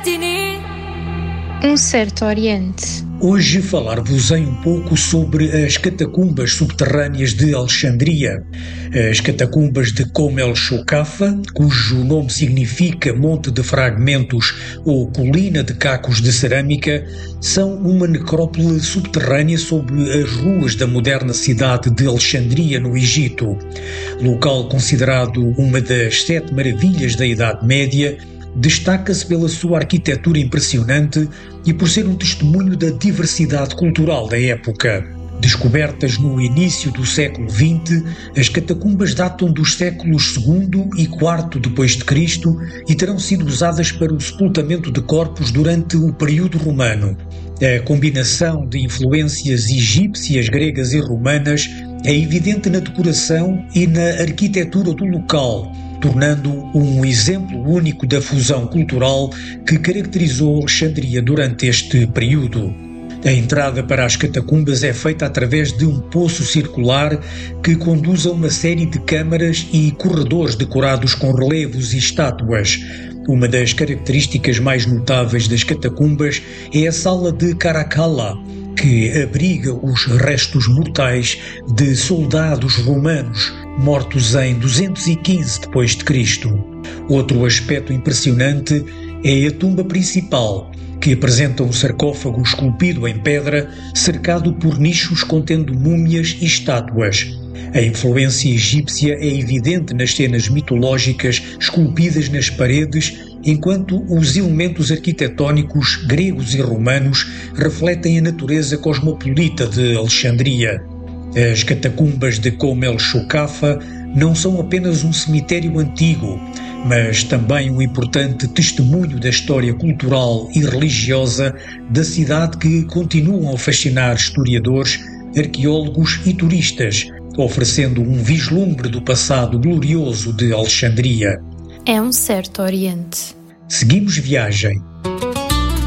Um certo Oriente. Hoje falar-vos-ei um pouco sobre as catacumbas subterrâneas de Alexandria. As catacumbas de Kom el-Shokafa, cujo nome significa Monte de Fragmentos ou Colina de Cacos de Cerâmica, são uma necrópole subterrânea sobre as ruas da moderna cidade de Alexandria, no Egito. Local considerado uma das 7 maravilhas da Idade Média, destaca-se pela sua arquitetura impressionante e por ser um testemunho da diversidade cultural da época. Descobertas no início do século XX, as catacumbas datam dos séculos II e IV depois de Cristo e terão sido usadas para o sepultamento de corpos durante o período romano. A combinação de influências egípcias, gregas e romanas é evidente na decoração e na arquitetura do local, tornando um exemplo único da fusão cultural que caracterizou Alexandria durante este período. A entrada para as catacumbas é feita através de um poço circular que conduz a uma série de câmaras e corredores decorados com relevos e estátuas. Uma das características mais notáveis das catacumbas é a sala de Caracalla, que abriga os restos mortais de soldados romanos mortos em 215 d.C. Outro aspecto impressionante é a tumba principal, que apresenta um sarcófago esculpido em pedra cercado por nichos contendo múmias e estátuas. A influência egípcia é evidente nas cenas mitológicas esculpidas nas paredes, enquanto os elementos arquitetónicos gregos e romanos refletem a natureza cosmopolita de Alexandria. As catacumbas de Kom el-Shokafa não são apenas um cemitério antigo, mas também um importante testemunho da história cultural e religiosa da cidade que continuam a fascinar historiadores, arqueólogos e turistas, oferecendo um vislumbre do passado glorioso de Alexandria. É um certo Oriente. Seguimos viagem.